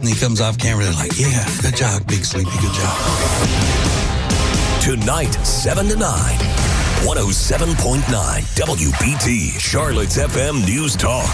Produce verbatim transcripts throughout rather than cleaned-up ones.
And he comes off camera, they're like, yeah, good job, Big Sleepy, good job. Tonight, seven to nine, one oh seven point nine W B T, Charlotte's F M News Talk.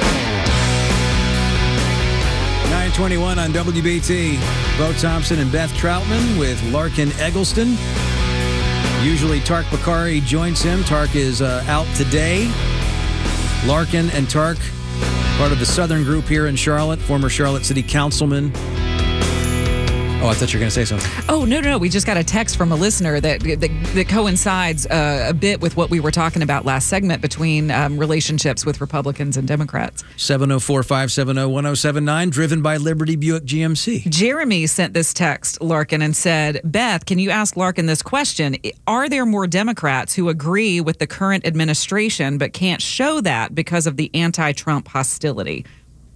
nine twenty-one on W B T. Bo Thompson and Beth Troutman with Larkin Eggleston. Usually Tark Bakari joins him. Tark is uh, out today. Larkin and Tark, part of the Southern group here in Charlotte, former Charlotte City Councilman. Oh, I thought you were going to say something. Oh, no, no, no. We just got a text from a listener that that, that coincides uh, a bit with what we were talking about last segment between um, relationships with Republicans and Democrats. seven oh four, five seven oh, one oh seven nine, driven by Liberty Buick G M C. Jeremy sent this text, Larkin, and said, Beth, can you ask Larkin this question? Are there more Democrats who agree with the current administration but can't show that because of the anti-Trump hostility?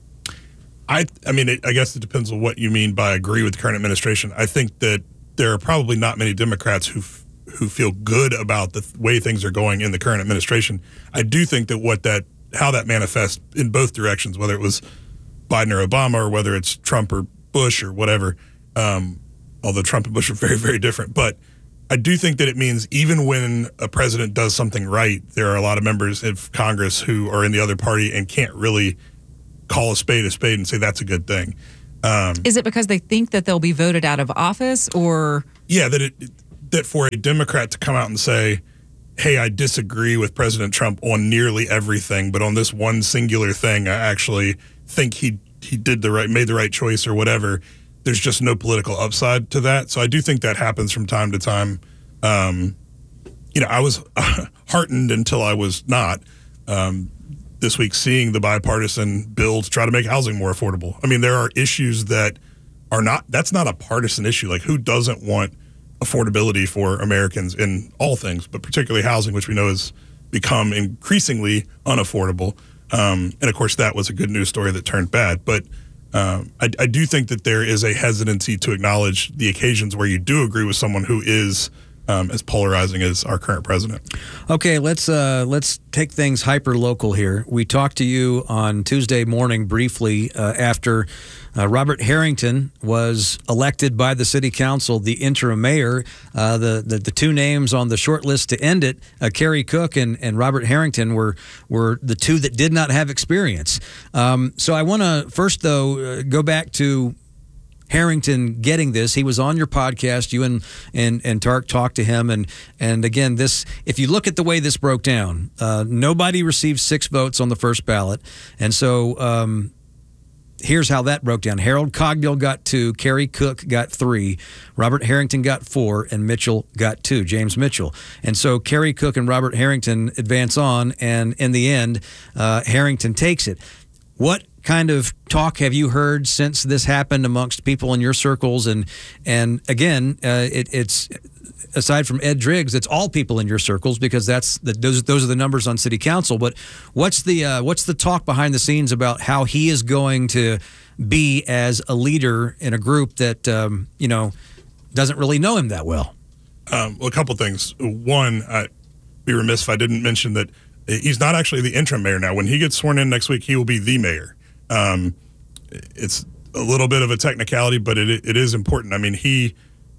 I, I mean, it, I guess it depends on what you mean by agree with the current administration. I think that there are probably not many Democrats who f- who feel good about the th- way things are going in the current administration. I do think that what that how that manifests in both directions, whether it was Biden or Obama or whether it's Trump or Bush or whatever, um, although Trump and Bush are very, very different. But I do think that it means even when a president does something right, there are a lot of members of Congress who are in the other party and can't really call a spade a spade and say that's a good thing. Um, Is it because they think that they'll be voted out of office, or? Yeah, that it that for a Democrat to come out and say, hey, I disagree with President Trump on nearly everything, but on this one singular thing, I actually think he he did the right, made the right choice or whatever. There's just no political upside to that. So I do think that happens from time to time. Um, you know, I was heartened until I was not. Um, this week seeing the bipartisan bill to try to make housing more affordable. I mean, there are issues that are not, that's not a partisan issue. Like, who doesn't want affordability for Americans in all things, but particularly housing, which we know has become increasingly unaffordable. Um, and of course, that was a good news story that turned bad. But um, I, I do think that there is a hesitancy to acknowledge the occasions where you do agree with someone who is Um, as polarizing as our current president. Okay, let's uh, let's take things hyper local here. We talked to you on Tuesday morning briefly uh, after uh, Robert Harrington was elected by the city council, the interim mayor. Uh, the, the the two names on the short list to end it, uh, Kerry Cook and, and Robert Harrington, were were the two that did not have experience. Um, so I want to first though uh, go back to Harrington getting this. He was on your podcast. You and and and Tark talked to him, and and again, this. If you look at the way this broke down, uh, nobody received six votes on the first ballot, and so um, here's how that broke down. Harold Cogdill got two, Kerry Cook got three, Robert Harrington got four, and Mitchell got two. James Mitchell, and so Kerry Cook and Robert Harrington advance on, and in the end, uh, Harrington takes it. What kind of talk have you heard since this happened amongst people in your circles? And and again, uh, it, it's aside from Ed Driggs, it's all people in your circles because that's the, those those are the numbers on city council. But what's the uh, what's the talk behind the scenes about how he is going to be as a leader in a group that um, you know doesn't really know him that well? Um, well, a couple things. One, I'd be remiss if I didn't mention that he's not actually the interim mayor now. When he gets sworn in next week, he will be the mayor. Um, it's a little bit of a technicality, but it it is important. I mean, he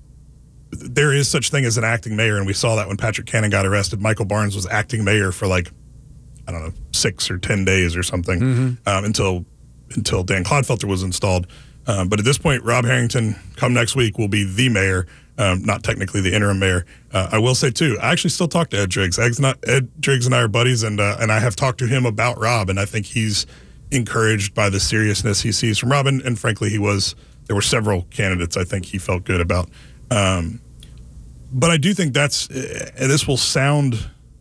there is such thing as an acting mayor, and we saw that when Patrick Cannon got arrested. Michael Barnes was acting mayor for like, I don't know, six or ten days or something, mm-hmm. um, until until Dan Clodfelter was installed. Um, but at this point, Rob Harrington, come next week, will be the mayor, um, not technically the interim mayor. Uh, I will say, too, I actually still talk to Ed Driggs. Ed's not, Ed Driggs and I are buddies, and uh, and I have talked to him about Rob, and I think he's encouraged by the seriousness he sees from Rob. And, and frankly, he was, there were several candidates I think he felt good about. Um, but I do think that's, and this will sound,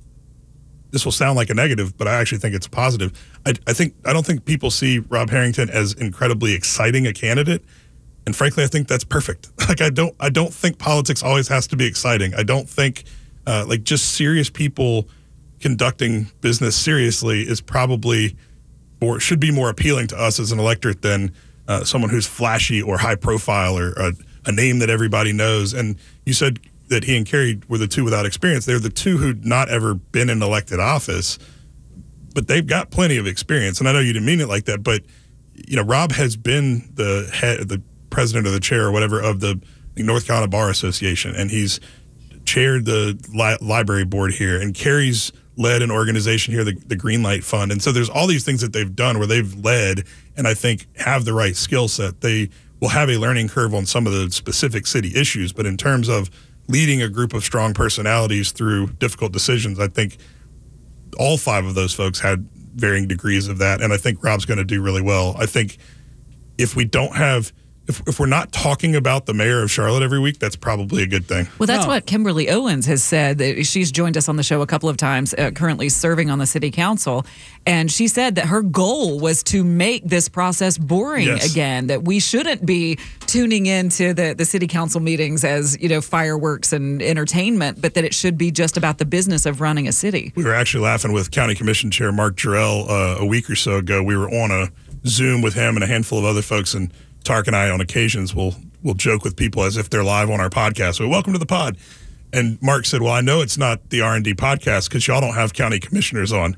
this will sound like a negative, but I actually think it's a positive. I, I think, I don't think people see Rob Harrington as incredibly exciting a candidate. And frankly, I think that's perfect. Like, I don't, I don't think politics always has to be exciting. I don't think, uh, like, just serious people conducting business seriously is probably, or should be more appealing to us as an electorate than uh, someone who's flashy or high profile or a, a name that everybody knows. And you said that he and Kerry were the two without experience. They're the two who'd not ever been in elected office, but they've got plenty of experience. And I know you didn't mean it like that, but you know, Rob has been the head, the president or the chair or whatever of the North Carolina Bar Association, and he's chaired the li- library board here, and Carrie's led an organization here, the, the Greenlight Fund. And so there's all these things that they've done where they've led and I think have the right skill set. They will have a learning curve on some of the specific city issues, but in terms of leading a group of strong personalities through difficult decisions, I think all five of those folks had varying degrees of that. And I think Rob's going to do really well. I think if we don't have If, if we're not talking about the mayor of Charlotte every week, that's probably a good thing. Well, that's No. what Kimberly Owens has said. That she's joined us on the show a couple of times, uh, currently serving on the city council. And she said that her goal was to make this process boring Yes. again, that we shouldn't be tuning into the, the city council meetings as, you know, fireworks and entertainment, but that it should be just about the business of running a city. We were actually laughing with County Commission Chair Mark Jarrell uh, a week or so ago. We were on a Zoom with him and a handful of other folks, and Tark and I on occasions will will joke with people as if they're live on our podcast. So, welcome to the pod. And Mark said, well, I know it's not the R and D podcast because y'all don't have county commissioners on.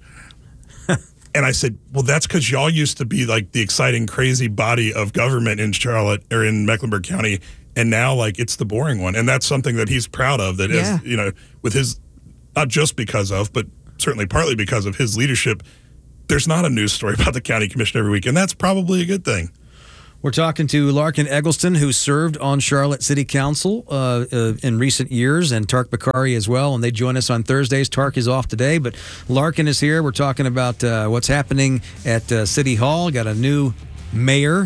And I said, well, that's because y'all used to be like the exciting, crazy body of government in Charlotte or in Mecklenburg County. And now, like, it's the boring one. And that's something that he's proud of, that Yeah. is, you know, with his, not just because of, but certainly partly because of his leadership, there's not a news story about the county commission every week. And that's probably a good thing. We're talking to Larkin Eggleston, who served on Charlotte City Council uh, uh, in recent years, and Tark Bakari as well, and they join us on Thursdays. Tark is off today, but Larkin is here. We're talking about uh, what's happening at uh, City Hall. Got a new mayor,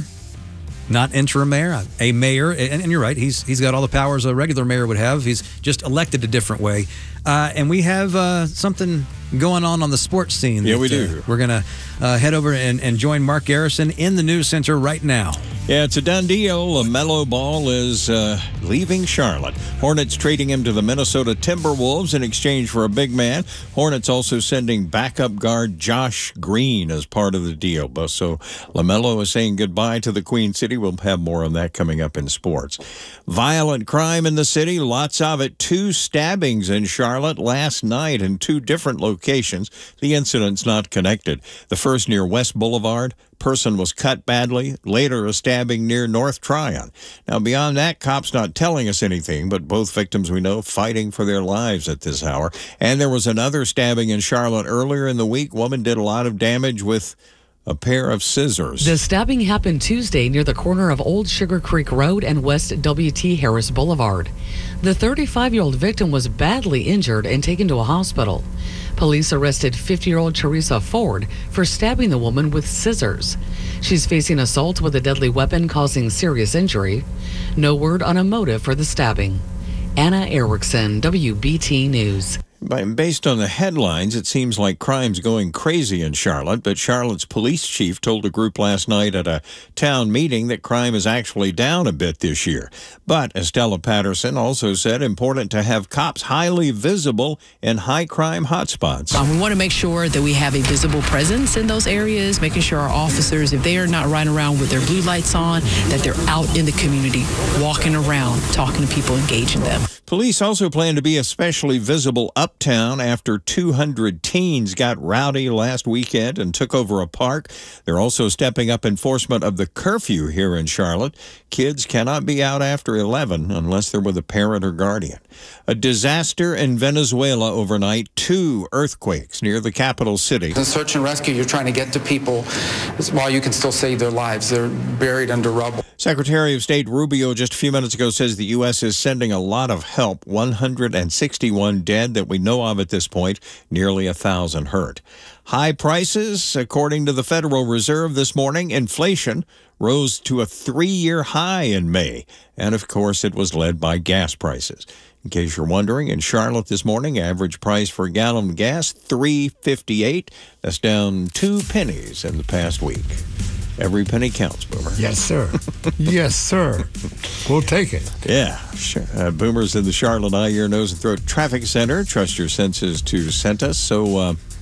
not interim mayor, a mayor, and, and you're right, he's he's got all the powers a regular mayor would have. He's just elected a different way. Uh, and we have uh, something going on on the sports scene. Yeah, that, we do. Uh, we're going to uh, head over and, and join Mark Garrison in the news center right now. Yeah, it's a done deal. LaMelo Ball is uh, leaving Charlotte. Hornets trading him to the Minnesota Timberwolves in exchange for a big man. Hornets also sending backup guard Josh Green as part of the deal. But so LaMelo is saying goodbye to the Queen City. We'll have more on that coming up in sports. Violent crime in the city, lots of it. Two stabbings in Charlotte last night in two different locations. The incident's not connected. The first near West Boulevard. Person was cut badly. Later, a stabbing near North Tryon. Now, beyond that, cops not telling us anything, but both victims we know fighting for their lives at this hour. And there was another stabbing in Charlotte earlier in the week. Woman did a lot of damage with a pair of scissors. The stabbing happened Tuesday near the corner of Old Sugar Creek Road and West W T Harris Boulevard. The thirty-five-year-old victim was badly injured and taken to a hospital. Police arrested fifty-year-old Teresa Ford for stabbing the woman with scissors. She's facing assault with a deadly weapon causing serious injury. No word on a motive for the stabbing. Anna Erickson, W B T News. Based on the headlines, it seems like crime's going crazy in Charlotte, but Charlotte's police chief told a group last night at a town meeting that crime is actually down a bit this year. But Estella Patterson also said important to have cops highly visible in high-crime hotspots. Um, we want to make sure that we have a visible presence in those areas, making sure our officers, if they are not riding around with their blue lights on, that they're out in the community, walking around, talking to people, engaging them. Police also plan to be especially visible uptown after two hundred teens got rowdy last weekend and took over a park. They're also stepping up enforcement of the curfew here in Charlotte. Kids cannot be out after eleven unless they're with a parent or guardian. A disaster in Venezuela overnight. Two earthquakes near the capital city. In search and rescue, you're trying to get to people while you can still save their lives. They're buried under rubble. Secretary of State Rubio just a few minutes ago says the U S is sending a lot of help. one hundred sixty-one dead that we know of at this point, nearly a thousand hurt. High prices, according to the Federal Reserve this morning, inflation rose to a three-year high in May. And of course, it was led by gas prices. In case you're wondering, in Charlotte this morning, average price for a gallon of gas, three fifty-eight. That's down two pennies in the past week. Every penny counts, Boomer. Yes, sir. Yes, sir. We'll take it. Yeah. Sure. Uh, Boomer's in the Charlotte Eye, Ear, Nose, and Throat Traffic Center. Trust your senses to Centus. So, uh,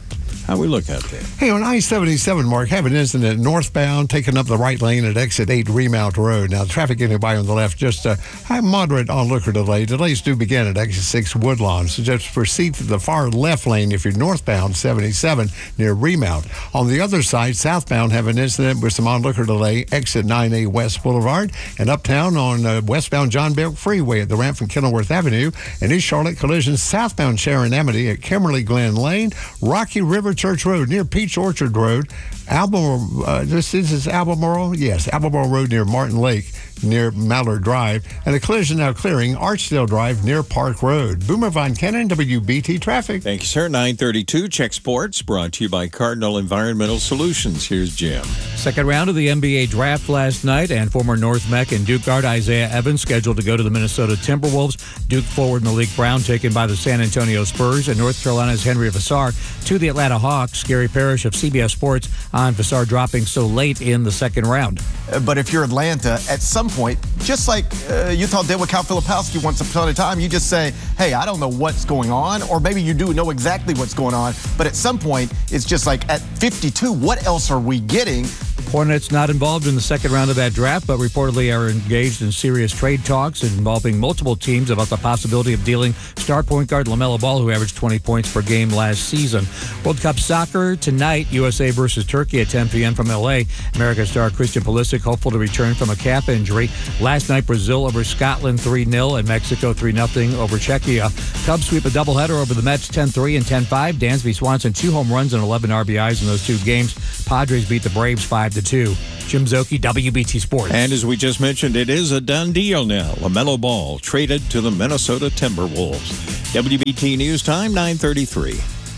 How we look out there? Hey, on I seventy-seven, Mark, have an incident northbound, taking up the right lane at exit eight Remount Road. Now, the traffic getting by on the left, just a uh, moderate onlooker delay. Delays do begin at exit six Woodlawn. So just proceed to the far left lane if you're northbound seventy-seven near Remount. On the other side, southbound, have an incident with some onlooker delay, exit nine A West Boulevard, and uptown on uh, westbound John Belk Freeway at the ramp from Kenilworth Avenue, and East Charlotte collision southbound Sharon Amity at Kimberly Glen Lane, Rocky River Church Road near Peach Orchard Road, Albemarle, uh, this, this is Albemarle, yes, Albemarle Road near Martin Lake, near Mallard Drive, and a collision now clearing Archdale Drive near Park Road. Boomer Von Cannon, W B T Traffic. Thank you, sir. nine thirty-two, Check Sports, brought to you by Cardinal Environmental Solutions. Here's Jim. Second round of the N B A draft last night, and former North Mech and Duke guard Isaiah Evans scheduled to go to the Minnesota Timberwolves. Duke forward Malik Brown taken by the San Antonio Spurs, and North Carolina's Henry Vassar to the Atlanta Hawks. Gary Parrish of C B S Sports on Vassar dropping so late in the second round. But if you're Atlanta, at some point, just like uh, Utah did with Cal Filipowski once upon a time, you just say, hey, I don't know what's going on, or maybe you do know exactly what's going on, but at some point, it's just like, at fifty-two, what else are we getting? Hornets not involved in the second round of that draft, but reportedly are engaged in serious trade talks involving multiple teams about the possibility of dealing star point guard LaMelo Ball, who averaged twenty points per game last season. World Cup soccer tonight, U S A versus Turkey at ten p.m. from L A. American star Christian Pulisic hopeful to return from a calf injury. Last night, Brazil over Scotland three nil and Mexico three nothing over Czechia. Cubs sweep a doubleheader over the Mets ten three and ten five. Dansby Swanson, two home runs and eleven R B Is in those two games. Padres beat the Braves five to two. Jim Zoki, W B T Sports. And as we just mentioned, it is a done deal now. LaMelo Ball traded to the Minnesota Timberwolves. W B T News Time, nine thirty-three.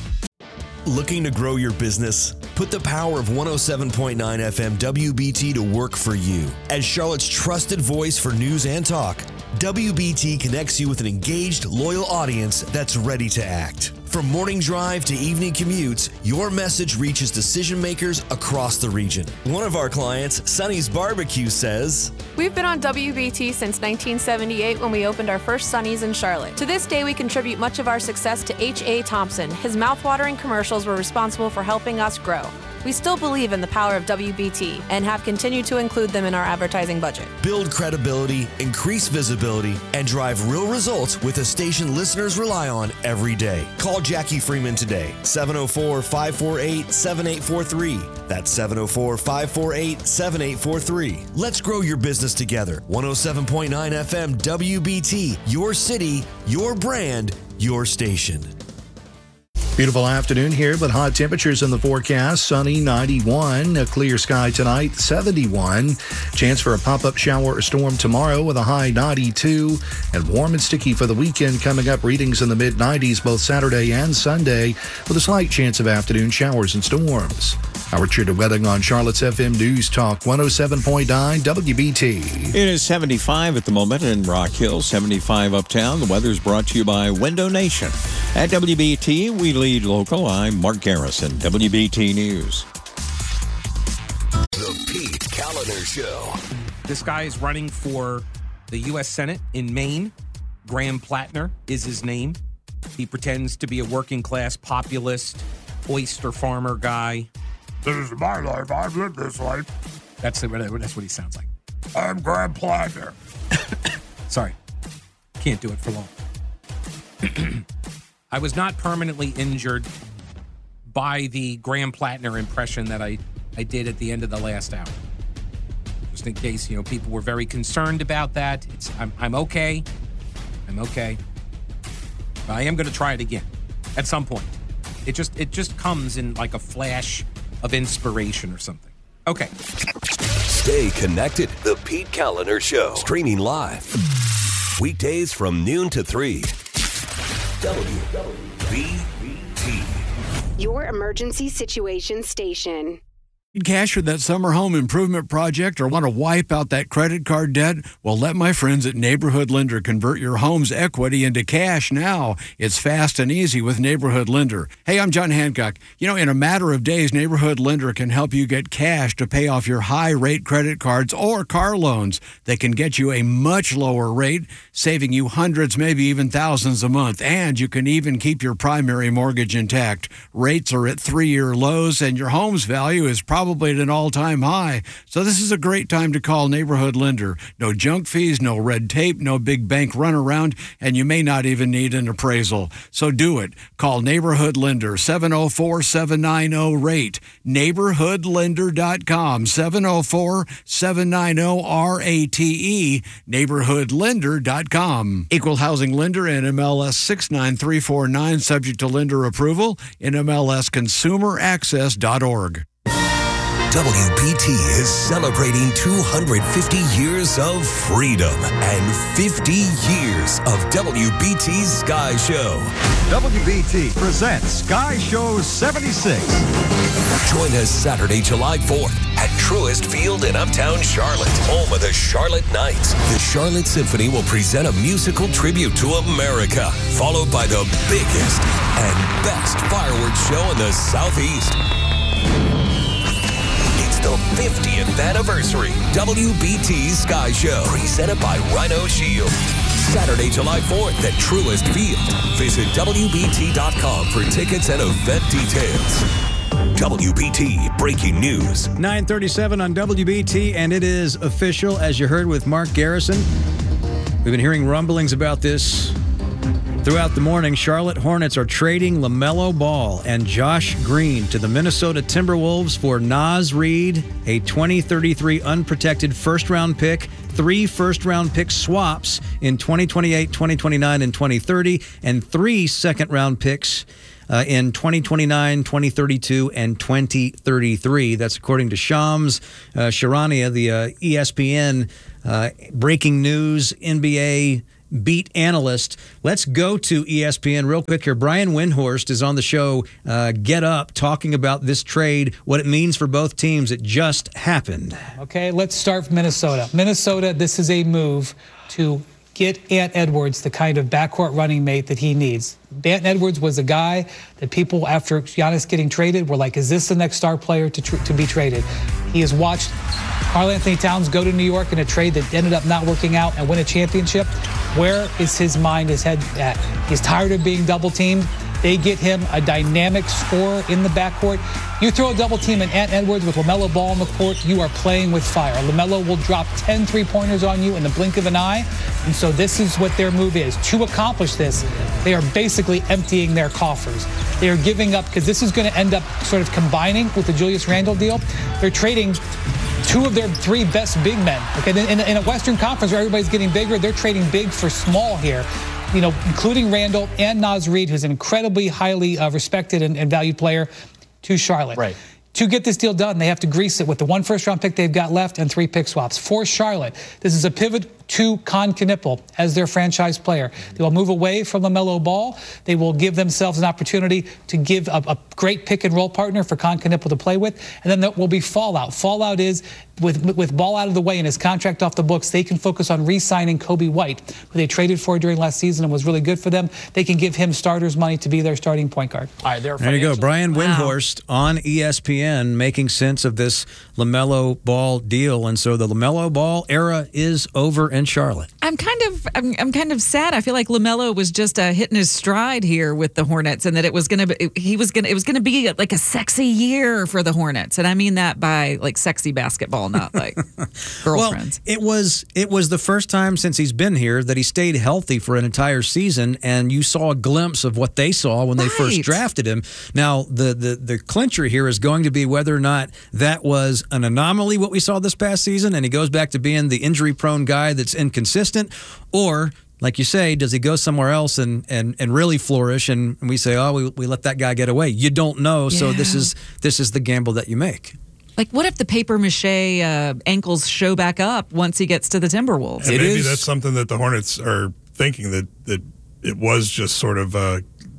Looking to grow your business? Put the power of one oh seven point nine F M W B T to work for you. As Charlotte's trusted voice for news and talk, W B T connects you with an engaged, loyal audience that's ready to act. From morning drive to evening commutes, your message reaches decision makers across the region. One of our clients, Sonny's Barbecue, says, "We've been on W B T since nineteen seventy-eight when we opened our first Sonny's in Charlotte. To this day, we contribute much of our success to H A. Thompson. His mouthwatering commercials were responsible for helping us grow. We still believe in the power of W B T and have continued to include them in our advertising budget. Build credibility, increase visibility, and drive real results with a station listeners rely on every day. Call Jackie Freeman today, seven oh four, five four eight, seven eight four three. That's seven oh four, five four eight, seven eight four three. Let's grow your business together. one oh seven point nine F M W B T, your city, your brand, your station. Beautiful afternoon here, but hot temperatures in the forecast. Sunny, ninety-one. A clear sky tonight, seventy-one. Chance for a pop-up shower or storm tomorrow with a high ninety-two. And warm and sticky for the weekend coming up. Readings in the mid nineties both Saturday and Sunday with a slight chance of afternoon showers and storms. Our Richard Wedding on Charlotte's F M News Talk one oh seven point nine W B T. It is seventy-five at the moment in Rock Hill, seventy-five uptown. The weather's brought to you by Window Nation. At W B T, we lead local. I'm Mark Garrison, W B T News. The Pete Kaliner Show. This guy is running for the U S Senate in Maine. Graham Plattner is his name. He pretends to be a working-class populist, oyster farmer guy. This is my life. I've lived this life. That's, the, that's what he sounds like. I'm Graham Plattner. Sorry. Can't do it for long. I was not permanently injured by the Graham Plattner impression that I, I did at the end of the last hour. Just in case, you know, people were very concerned about that. It's I'm, I'm okay. I'm okay. But I am going to try it again at some point. It just it just comes in like a flash of inspiration or something. Okay. Stay connected. The Pete Kaliner Show. Streaming live. Weekdays from noon to three. W B T. Your emergency situation station. Cash for that summer home improvement project or want to wipe out that credit card debt? Well, let my friends at Neighborhood Lender convert your home's equity into cash now. It's fast and easy with Neighborhood Lender. Hey, I'm John Hancock. You know, in a matter of days, Neighborhood Lender can help you get cash to pay off your high-rate credit cards or car loans. They can get you a much lower rate, saving you hundreds, maybe even thousands a month. And you can even keep your primary mortgage intact. Rates are at three-year lows, and your home's value is probably Probably at an all-time high. So this is a great time to call Neighborhood Lender. No junk fees, no red tape, no big bank runaround, and you may not even need an appraisal. So do it. Call Neighborhood Lender, seven oh four, seven nine oh, rate. neighborhood lender dot com, seven oh four, seven nine oh, R A T E, neighborhood lender dot com. Equal housing lender in M L S six nine three four nine, subject to lender approval, in M L S consumer access dot org. W B T is celebrating two hundred fifty years of freedom and fifty years of W B T's Sky Show. W B T presents Sky Show seventy-six. Join us Saturday, July fourth at Truist Field in Uptown Charlotte, home of the Charlotte Knights. The Charlotte Symphony will present a musical tribute to America, followed by the biggest and best fireworks show in the Southeast. The fiftieth anniversary W B T Sky Show, presented by Rhino Shield. Saturday, July fourth at Truist Field. Visit W B T dot com for tickets and event details. W B T Breaking News. nine thirty-seven on W B T, and it is official, as you heard with Mark Garrison. We've been hearing rumblings about this throughout the morning. Charlotte Hornets are trading LaMelo Ball and Josh Green to the Minnesota Timberwolves for Naz Reid, a twenty thirty-three unprotected first-round pick, three first-round pick swaps in twenty twenty-eight, twenty twenty-nine, and twenty thirty, and three second-round picks uh, in twenty twenty-nine, twenty thirty-two, and twenty thirty-three. That's according to Shams uh, Charania, the uh, E S P N uh, breaking news N B A beat analyst. Let's go to E S P N real quick here. Brian Windhorst is on the show, uh, Get Up, talking about this trade, what it means for both teams. It just happened. Okay, let's start from Minnesota. Minnesota, this is a move to get Ant Edwards the kind of backcourt running mate that he needs. Ant Edwards was a guy that people, after Giannis getting traded, were like, is this the next star player to, tr- to be traded? He has watched Karl-Anthony Towns go to New York in a trade that ended up not working out and win a championship. Where is his mind, his head at? He's tired of being double-teamed. They get him a dynamic scorer in the backcourt. You throw a double team in Ant Edwards with LaMelo Ball on the court, you are playing with fire. LaMelo will drop ten three-pointers on you in the blink of an eye. And so this is what their move is. To accomplish this, they are basically emptying their coffers. They are giving up, because this is going to end up sort of combining with the Julius Randle deal. They're trading two of their three best big men. Okay, in, in a Western Conference where everybody's getting bigger, they're trading big for small here. You know, including Randall and Naz Reid, who's an incredibly highly uh, respected and, and valued player, to Charlotte. Right. To get this deal done, they have to grease it with the one first-round pick they've got left and three pick swaps. For Charlotte, this is a pivot to Con Knippel as their franchise player. They will move away from LaMelo Ball. They will give themselves an opportunity to give a, a great pick-and-roll partner for Con Knippel to play with, and then there will be fallout. Fallout is, with, with Ball out of the way and his contract off the books, they can focus on re-signing Kobe White, who they traded for during last season and was really good for them. They can give him starters money to be their starting point guard. All right, there you go. Brian Windhorst on E S P N making sense of this LaMelo Ball deal. And so the LaMelo Ball era is over in Charlotte. I'm kind of I'm, I'm kind of sad. I feel like LaMelo was just uh, hitting his stride here with the Hornets, and that it was going to be he was going to it was going to be like a sexy year for the Hornets. And I mean that by like sexy basketball, not like girlfriends. Well, it was it was the first time since he's been here that he stayed healthy for an entire season, and you saw a glimpse of what they saw when they right. first drafted him. Now, the, the the clincher here is going to be whether or not that was an anomaly, what we saw this past season, and he goes back to being the injury-prone guy that's inconsistent, or, like you say, does he go somewhere else and and, and really flourish, and, and we say, oh, we, we let that guy get away. You don't know, yeah. so this is this is the gamble that you make. Like, what if the paper mache uh, ankles show back up once he gets to the Timberwolves? And it maybe is, that's something that the Hornets are thinking, that, that it was just sort of uh,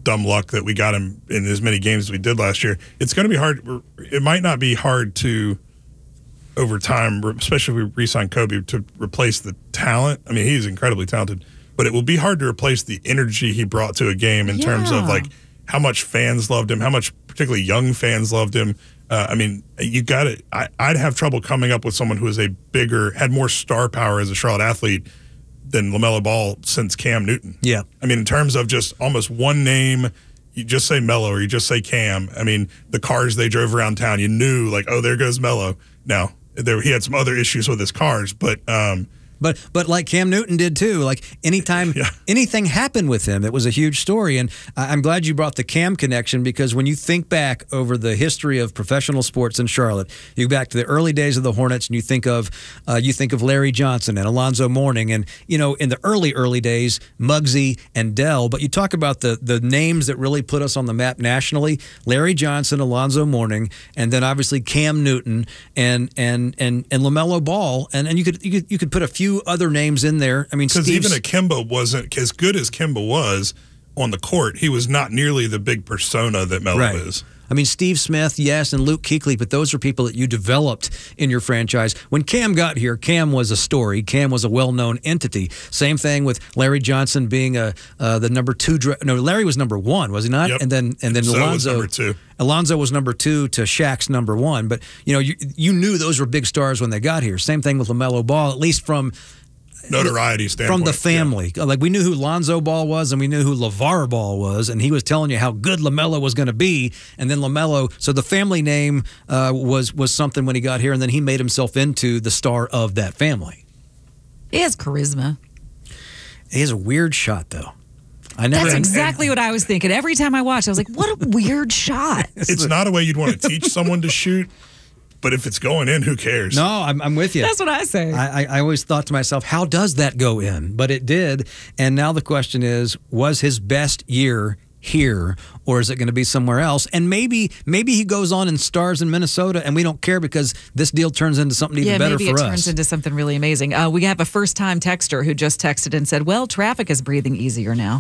dumb luck that we got him in as many games as we did last year. It's going to be hard. It might not be hard to, over time, especially if we re-sign Kobe, to replace the talent. I mean, he's incredibly talented, but it will be hard to replace the energy he brought to a game in yeah. terms of like how much fans loved him, how much particularly young fans loved him. Uh, I mean, you got it. I'd have trouble coming up with someone who is a bigger, had more star power as a Charlotte athlete than LaMelo Ball since Cam Newton. Yeah. I mean, in terms of just almost one name, you just say Melo or you just say Cam. I mean, the cars they drove around town, you knew like, oh, there goes Melo. Now, there he had some other issues with his cars, but um, But but like Cam Newton did too. Like anytime yeah. anything happened with him, it was a huge story. And I'm glad you brought the Cam connection, because when you think back over the history of professional sports in Charlotte, you go back to the early days of the Hornets, and you think of uh, you think of Larry Johnson and Alonzo Mourning, and you know in the early early days Muggsy and Dell. But you talk about the the names that really put us on the map nationally: Larry Johnson, Alonzo Mourning, and then obviously Cam Newton and and and and LaMelo Ball. And and you could you could you could put a few other names in there. I mean, because even a Kimba wasn't as good as Kimba was on the court. He was not nearly the big persona that Melo right. is. I mean, Steve Smith, yes, and Luke Kuechly, but those are people that you developed in your franchise. When Cam got here, Cam was a story. Cam was a well-known entity. Same thing with Larry Johnson being a uh, the number two. Dra- no, Larry was number one, was he not? Yep. And then and then so Alonzo was number two. Alonzo was number two to Shaq's number one. But you know, you you knew those were big stars when they got here. Same thing with LaMelo Ball, at least from notoriety standpoint. From the family. Yeah. Like we knew who Lonzo Ball was and we knew who LeVar Ball was, and he was telling you how good LaMelo was going to be. And then LaMelo, so the family name uh, was was something when he got here, and then he made himself into the star of that family. He has charisma. He has a weird shot, though. I never. That's exactly what I was thinking. Every time I watched, I was like, what a weird shot. It's not a way you'd want to teach someone to shoot. But if it's going in, who cares? No, I'm, I'm with you. That's what I say. I, I, I always thought to myself, how does that go in? But it did. And now the question is, was his best year here, or is it going to be somewhere else? And maybe maybe he goes on and stars in Minnesota, and we don't care because this deal turns into something even yeah, better maybe for it us. turns into something really amazing. Uh, we have a first-time texter who just texted and said, well, traffic is breathing easier now.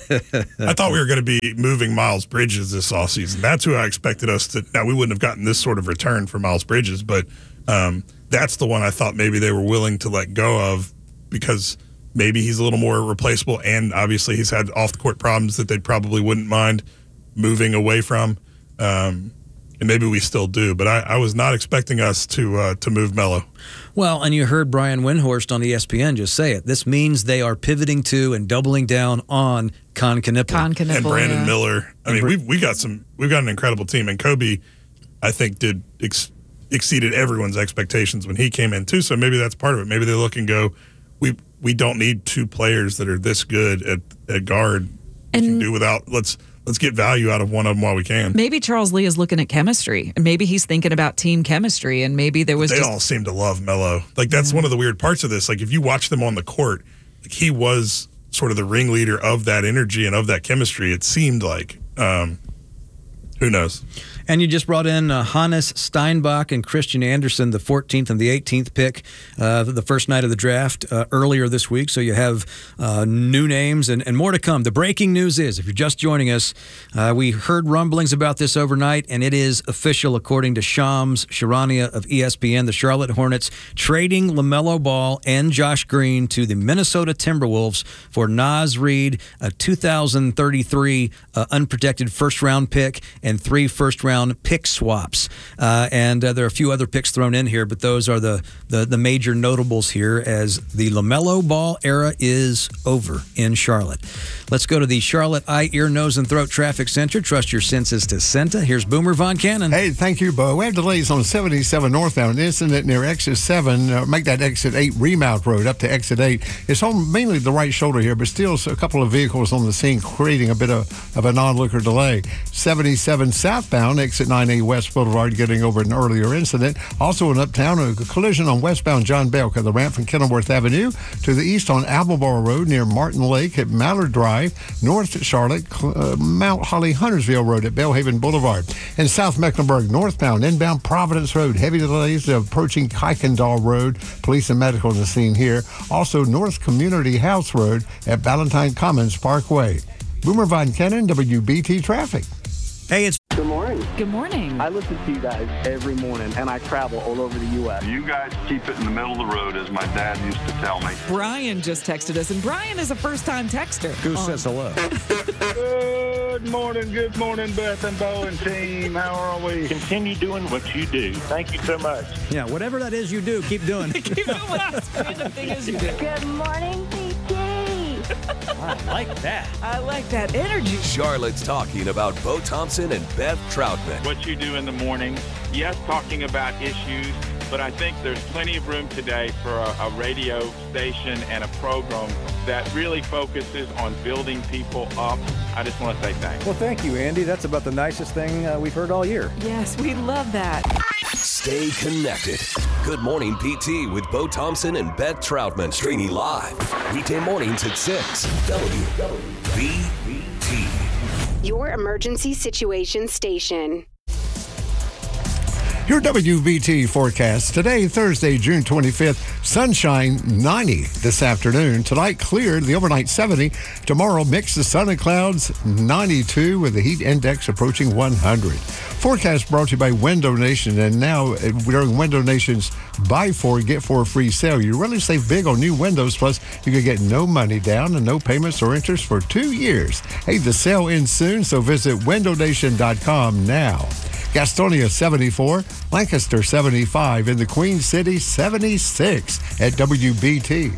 I thought we were going to be moving Miles Bridges this offseason. That's who I expected us to. Now, we wouldn't have gotten this sort of return for Miles Bridges, but um, that's the one I thought maybe they were willing to let go of because maybe he's a little more replaceable, and obviously he's had off-the-court problems that they probably wouldn't mind moving away from. Um, and maybe we still do, but I, I was not expecting us to uh, to move Melo. Well, and you heard Brian Windhorst on E S P N just say it. This means they are pivoting to and doubling down on Con Knippel. Con Knippel, and Brandon yeah. Miller. I mean, we we got some. We've got an incredible team, and Kobe, I think, did ex- exceeded everyone's expectations when he came in too. So maybe that's part of it. Maybe they look and go, we we don't need two players that are this good at, at guard. We And can do without. Let's let's get value out of one of them while we can. maybe Charles Lee is looking at chemistry, and maybe he's thinking about team chemistry, and maybe there was They just all seem to love Melo. Like that's Yeah. one of the weird parts of this. Like if you watch them on the court, like he was sort of the ringleader of that energy and of that chemistry. It seemed like. Um, who knows? And you just brought in uh, Hannes Steinbach and Christian Anderson, the fourteenth and the eighteenth pick, uh, the first night of the draft uh, earlier this week. So you have uh, new names and, and more to come. The breaking news is, if you're just joining us, uh, we heard rumblings about this overnight, and it is official according to Shams Charania of E S P N. The Charlotte Hornets trading LaMelo Ball and Josh Green to the Minnesota Timberwolves for Naz Reid, a two thousand thirty-three uh, unprotected first-round pick, and three first-round pick swaps. Uh, and uh, there are a few other picks thrown in here, but those are the, the, the major notables here as the LaMelo Ball era is over in Charlotte. Let's go to the Charlotte Eye, Ear, Nose, and Throat Traffic Center. Trust your senses to Senta. Here's Boomer Von Cannon. Hey, thank you, Bo. We have delays on seventy-seven northbound. An incident near exit seven. Uh, make that exit eight remount road up to exit eight. It's on mainly the right shoulder here, but still a couple of vehicles on the scene creating a bit of, of a non-looker delay. seventy-seven southbound, exit nine A West Boulevard, getting over an earlier incident. Also in Uptown, a collision on westbound John Belka, the ramp from Kenilworth Avenue to the east on Albemarle Road near Martin Lake at Mallard Drive, north Charlotte, uh, Mount Holly Huntersville Road at Bellhaven Boulevard. In South Mecklenburg, northbound, inbound Providence Road, heavy delays approaching Kuykendall Road. Police and medical on the scene here. Also, North Community House Road at Valentine Commons Parkway. Boomer Von Kennan, W B T Traffic. Hey, it's Good morning. Good morning. I listen to you guys every morning, and I travel all over the U S You guys keep it in the middle of the road, as my dad used to tell me. Brian just texted us, and Brian is a first-time texter. Who says hello? Good morning, good morning, Beth and Bo and team. How are we? Continue doing what you do. Thank you so much. Yeah, whatever that is you do, keep doing. Keep doing what random thing is you do. Good morning, P T. I like that. I like that energy. Charlotte's talking about Bo Thompson and Beth Troutman. What you do in the morning, yes, talking about issues, but I think there's plenty of room today for a, a radio station and a program that really focuses on building people up. I just want to say thanks. Well, thank you, Andy. That's about the nicest thing uh, we've heard all year. Yes, we love that. Stay connected. Good Morning P T with Bo Thompson and Beth Troutman. Streaming live. Weekday mornings at six. W B T. Your emergency situation station. Your W B T forecast today, Thursday, June twenty-fifth, sunshine ninety this afternoon. Tonight, cleared, the overnight seventy. Tomorrow, mix of sun and clouds, ninety-two, with the heat index approaching one hundred. Forecast brought to you by Window Nation. And now, during Window Nation's buy four, get four free sale, you really save big on new windows. Plus, you can get no money down and no payments or interest for two years. Hey, the sale ends soon, so visit window nation dot com now. Gastonia seventy-four, Lancaster seventy-five, and the Queen City seventy-six at W B T.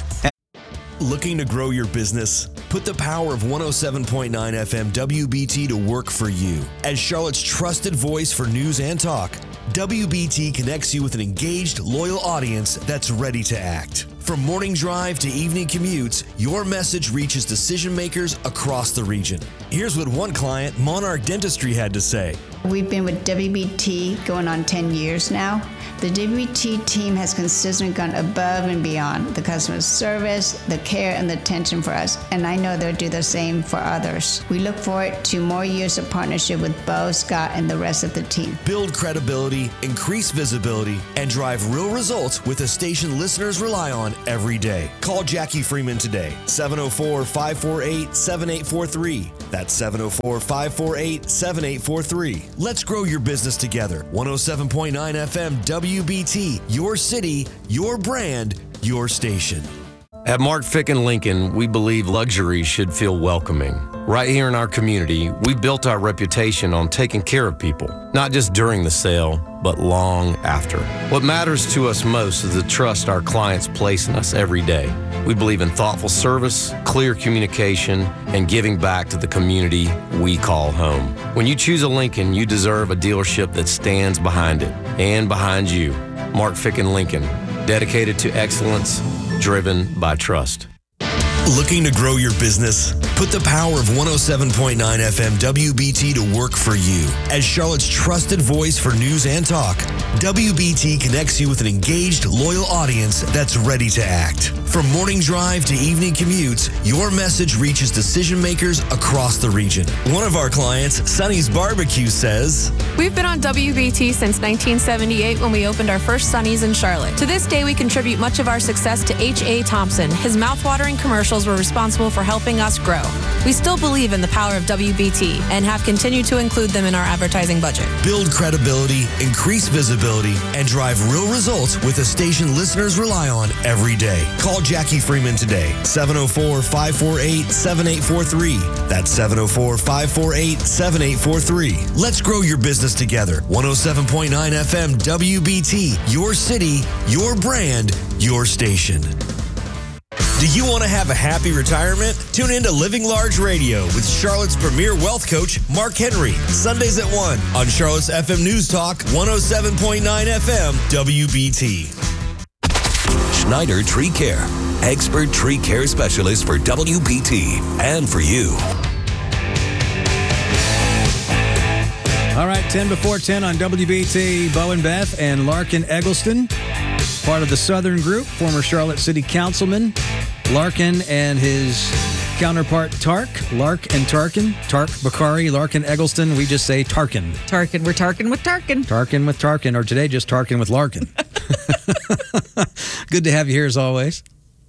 Looking to grow your business? Put the power of one oh seven point nine F M W B T to work for you. As Charlotte's trusted voice for news and talk, W B T connects you with an engaged, loyal audience that's ready to act. From morning drive to evening commutes, your message reaches decision makers across the region. Here's what one client, Monarch Dentistry, had to say. We've been with W B T going on ten years now. The W B T team has consistently gone above and beyond the customer service, the care, and the attention for us, and I know they'll do the same for others. We look forward to more years of partnership with Bo, Scott, and the rest of the team. Build credibility, increase visibility, and drive real results with a station listeners rely on every day. Call Jackie Freeman today, seven oh four, five four eight, seven eight four three. That's seven oh four, five four eight, seven eight four three. Let's grow your business together. one oh seven point nine F M W B T, your city, your brand, your station. At Mark Ficken Lincoln, we believe luxury should feel welcoming. Right here in our community, we built our reputation on taking care of people, not just during the sale, but long after. What matters to us most is the trust our clients place in us every day. We believe in thoughtful service, clear communication, and giving back to the community we call home. When you choose a Lincoln, you deserve a dealership that stands behind it and behind you. Mark Ficken Lincoln, dedicated to excellence, driven by trust. Looking to grow your business? Put the power of one oh seven point nine F M W B T to work for you. As Charlotte's trusted voice for news and talk, W B T connects you with an engaged, loyal audience that's ready to act. From morning drive to evening commutes, your message reaches decision makers across the region. One of our clients, Sonny's Barbecue, says, We've been on W B T since nineteen seventy-eight when we opened our first Sonny's in Charlotte. To this day, we contribute much of our success to H A Thompson. His mouthwatering commercials were responsible for helping us grow. We still believe in the power of W B T and have continued to include them in our advertising budget. Build credibility, increase visibility, and drive real results with a station listeners rely on every day. Call Jackie Freeman today, seven oh four, five four eight, seven eight four three. That's seven oh four, five four eight, seven eight four three. Let's grow your business together. one oh seven point nine F M W B T, your city, your brand, your station. Do you want to have a happy retirement? Tune in to Living Large Radio with Charlotte's premier wealth coach, Mark Henry. Sundays at one on Charlotte's F M News Talk, one oh seven point nine F M W B T. Schneider Tree Care, expert tree care specialist for W B T and for you. All right, ten before ten on W B T, Bo and Beth and Larkin Eggleston, part of the Southern Group, former Charlotte City Councilman. Larkin and his counterpart Tark, Lark and Tarkin, Tark Bakari, Larkin Eggleston. We just say Tarkin. Tarkin, we're Tarkin with Tarkin. Tarkin with Tarkin, or today just Tarkin with Larkin. Good to have you here as always.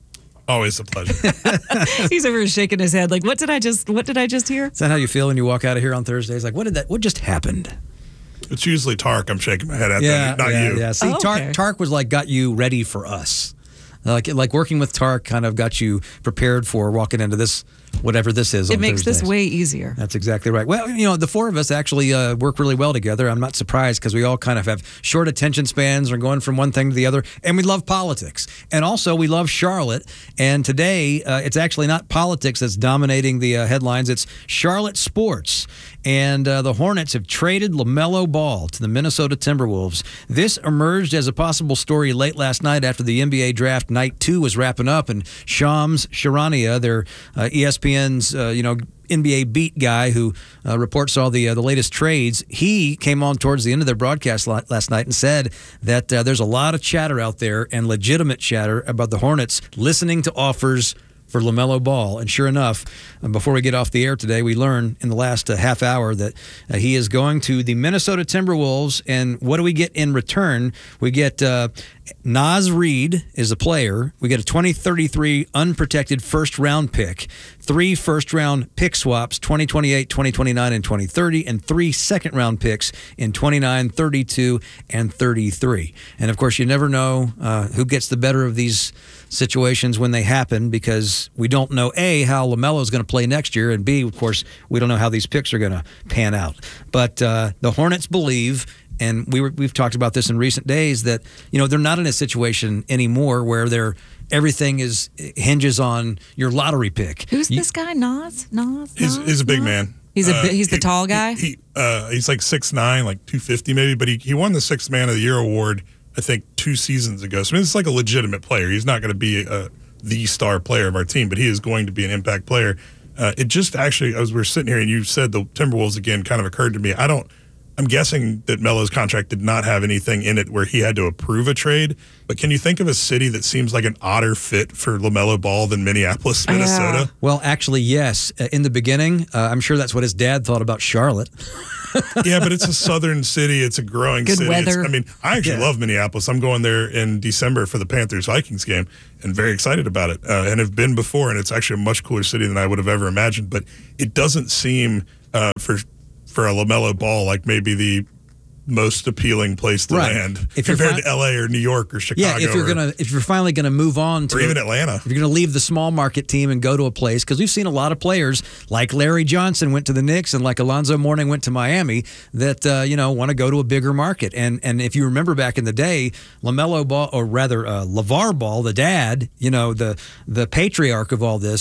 Always a pleasure. He's over here shaking his head like, what did I just, what did I just hear? Is that how you feel when you walk out of here on Thursdays? Like, what did that, what just happened? It's usually Tark I'm shaking my head at, Yeah, not yeah, you. yeah. See, Oh, Tark, okay. Tark was like, got you ready for us. Like, like working with Tark kind of got you prepared for walking into this, whatever this is. It on makes this Thursdays. way easier. That's exactly right. Well, you know, the four of us actually uh, work really well together. I'm not surprised because we all kind of have short attention spans. We're going from one thing to the other, and we love politics. And also, we love Charlotte. And today, uh, it's actually not politics that's dominating the uh, headlines. It's Charlotte sports. And uh, the Hornets have traded LaMelo Ball to the Minnesota Timberwolves. This emerged as a possible story late last night after the N B A draft night two was wrapping up, and Shams Charania, their uh, E S P N's uh, you know N B A beat guy who uh, reports all the uh, the latest trades, he came on towards the end of their broadcast la- last night and said that uh, there's a lot of chatter out there, and legitimate chatter, about the Hornets listening to offers for LaMelo Ball. And sure enough, uh, before we get off the air today, we learned in the last uh, half hour that uh, he is going to the Minnesota Timberwolves. And what do we get in return? We get uh, Naz Reid is a player. We get a twenty thirty-three unprotected first-round pick, three first-round pick swaps, twenty twenty-eight, twenty twenty-nine, and twenty thirty, and three second-round picks in twenty-nine, thirty-two, and thirty-three. And, of course, you never know uh, who gets the better of these situations when they happen, because we don't know, A, how LaMelo is going to play next year, and B, of course, we don't know how these picks are going to pan out. But uh, the Hornets believe, and we were, we've talked about this in recent days, that you know they're not in a situation anymore where they're everything is hinges on your lottery pick. Who's You- this guy? Nas? Nas? He's, Nas? he's a big Nas? man. He's a Uh, bi- he's the he- tall guy. He, uh, he's like six nine, like two fifty maybe, but he, he won the Sixth Man of the Year award, I think, two seasons ago. So I mean, it's like a legitimate player. He's not going to be a, the star player of our team, but he is going to be an impact player. Uh, it just actually, as we were sitting here and you said the Timberwolves again, kind of occurred to me. I don't, I'm guessing that Melo's contract did not have anything in it where he had to approve a trade. But can you think of a city that seems like an odder fit for LaMelo Ball than Minneapolis, Minnesota? Well, actually, yes. Uh, in the beginning, uh, I'm sure that's what his dad thought about Charlotte. Yeah, but it's a southern city. It's a growing Good city. It's- weather. I mean, I actually Yeah. love Minneapolis. I'm going there in December for the Panthers-Vikings game and very excited about it, uh, and have been before, and it's actually a much cooler city than I would have ever imagined. But it doesn't seem uh, for for a LaMelo Ball like maybe the most appealing place to Right. land If you're compared fi- to L A or New York or Chicago. Yeah, if you're or, gonna, if you're finally gonna move on to or even Atlanta. if you're gonna leave the small market team and go to a place, because we've seen a lot of players like Larry Johnson went to the Knicks and like Alonzo Mourning went to Miami that uh, you know want to go to a bigger market. And and if you remember back in the day, LaMelo Ball, or rather uh, LeVar Ball, the dad, you know the the patriarch of all this,